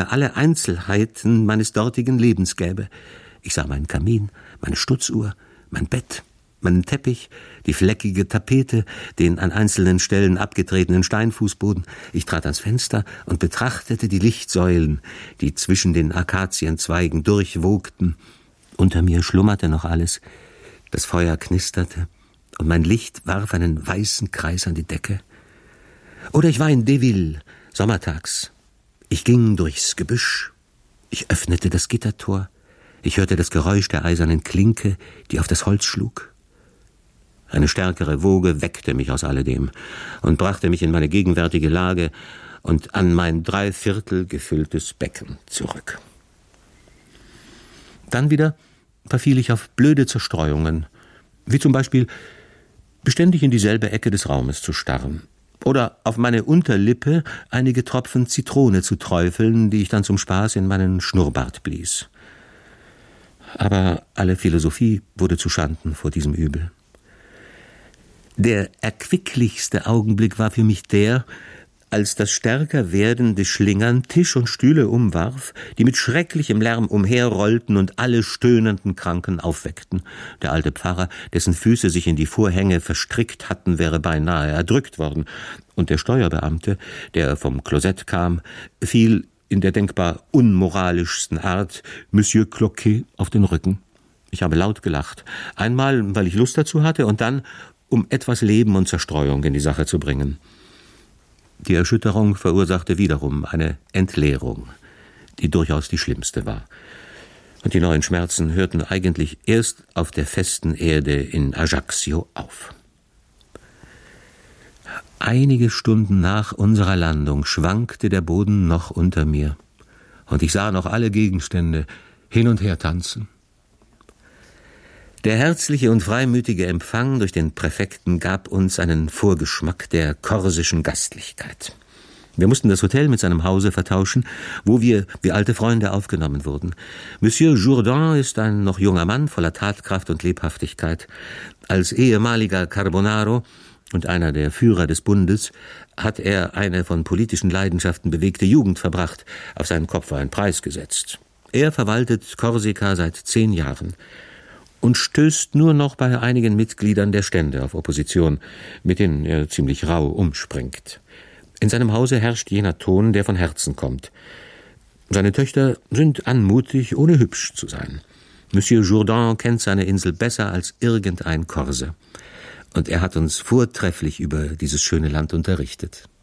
mir alle Einzelheiten meines dortigen Lebens gäbe. Ich sah meinen Kamin, meine Stutzuhr, mein Bett, meinen Teppich, die fleckige Tapete, den an einzelnen Stellen abgetretenen Steinfußboden. Ich trat ans Fenster und betrachtete die Lichtsäulen, die zwischen den Akazienzweigen durchwogten. Unter mir schlummerte noch alles. Das Feuer knisterte und mein Licht warf einen weißen Kreis an die Decke. Oder ich war in Deville, sommertags. Ich ging durchs Gebüsch. Ich öffnete das Gittertor. Ich hörte das Geräusch der eisernen Klinke, die auf das Holz schlug. Eine stärkere Woge weckte mich aus alledem und brachte mich in meine gegenwärtige Lage und an mein 3/4 gefülltes Becken zurück. Dann wieder verfiel ich auf blöde Zerstreuungen, wie zum Beispiel beständig in dieselbe Ecke des Raumes zu starren oder auf meine Unterlippe einige Tropfen Zitrone zu träufeln, die ich dann zum Spaß in meinen Schnurrbart blies. Aber alle Philosophie wurde zuschanden vor diesem Übel. Der erquicklichste Augenblick war für mich der, als das stärker werdende Schlingern Tisch und Stühle umwarf, die mit schrecklichem Lärm umherrollten und alle stöhnenden Kranken aufweckten. Der alte Pfarrer, dessen Füße sich in die Vorhänge verstrickt hatten, wäre beinahe erdrückt worden, und der Steuerbeamte, der vom Klosett kam, fiel in der denkbar unmoralischsten Art Monsieur Cloquet auf den Rücken. Ich habe laut gelacht, einmal, weil ich Lust dazu hatte, und dann, um etwas Leben und Zerstreuung in die Sache zu bringen. Die Erschütterung verursachte wiederum eine Entleerung, die durchaus die schlimmste war. Und die neuen Schmerzen hörten eigentlich erst auf der festen Erde in Ajaccio auf. Einige Stunden nach unserer Landung schwankte der Boden noch unter mir, und ich sah noch alle Gegenstände hin und her tanzen. Der herzliche und freimütige Empfang durch den Präfekten gab uns einen Vorgeschmack der korsischen Gastlichkeit. Wir mussten das Hotel mit seinem Hause vertauschen, wo wir wie alte Freunde aufgenommen wurden. Monsieur Jourdan ist ein noch junger Mann voller Tatkraft und Lebhaftigkeit. Als ehemaliger Carbonaro und einer der Führer des Bundes hat er eine von politischen Leidenschaften bewegte Jugend verbracht, auf seinen Kopf war ein Preis gesetzt. Er verwaltet Korsika seit 10 Jahren. Und stößt nur noch bei einigen Mitgliedern der Stände auf Opposition, mit denen er ziemlich rau umspringt. In seinem Hause herrscht jener Ton, der von Herzen kommt. Seine Töchter sind anmutig, ohne hübsch zu sein. Monsieur Jourdan kennt seine Insel besser als irgendein Korse. Und er hat uns vortrefflich über dieses schöne Land unterrichtet.